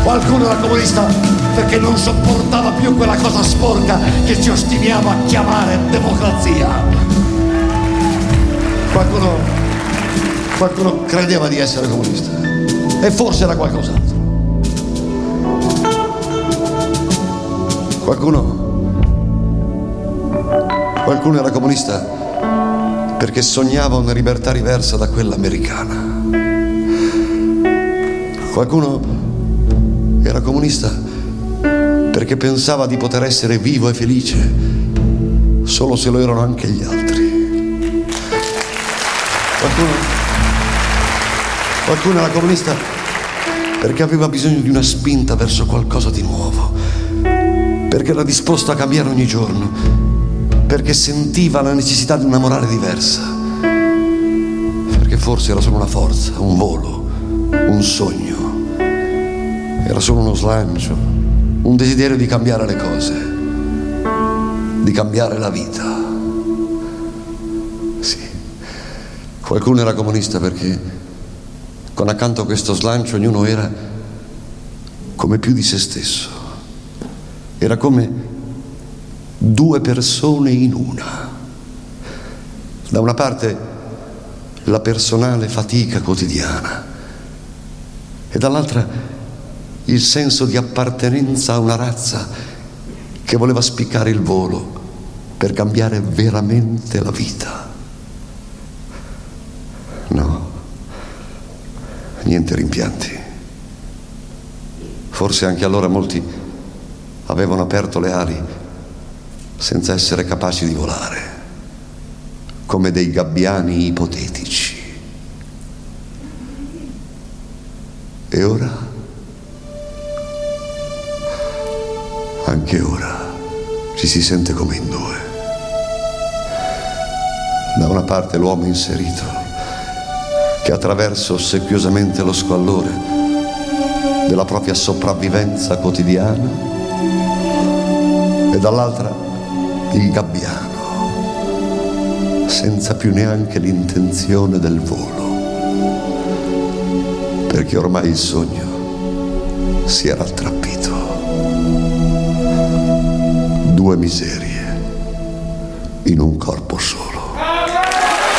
Qualcuno era comunista perché non sopportava più quella cosa sporca che ci ostiniamo a chiamare democrazia. Qualcuno credeva di essere comunista e forse era qualcos'altro. Qualcuno era comunista perché sognava una libertà diversa da quella americana. Qualcuno era comunista perché pensava di poter essere vivo e felice solo se lo erano anche gli altri. Qualcuno era comunista perché aveva bisogno di una spinta verso qualcosa di nuovo, perché era disposto a cambiare ogni giorno, perché sentiva la necessità di una morale diversa, perché forse era solo una forza, un volo, un sogno, era solo uno slancio, un desiderio di cambiare le cose, di cambiare la vita. Sì, qualcuno era comunista perché con accanto a questo slancio ognuno era come più di se stesso, era come due persone in una. Da una parte la personale fatica quotidiana e dall'altra il senso di appartenenza a una razza che voleva spiccare il volo per cambiare veramente la vita. No, niente rimpianti. Forse anche allora molti avevano aperto le ali senza essere capaci di volare, come dei gabbiani ipotetici. E ora? Anche ora ci si sente come in due. Da una parte l'uomo inserito, che attraversa ossequiosamente lo squallore della propria sopravvivenza quotidiana, e dall'altra il gabbiano, senza più neanche l'intenzione del volo, perché ormai il sogno si era attrappito. Due miserie in un corpo solo.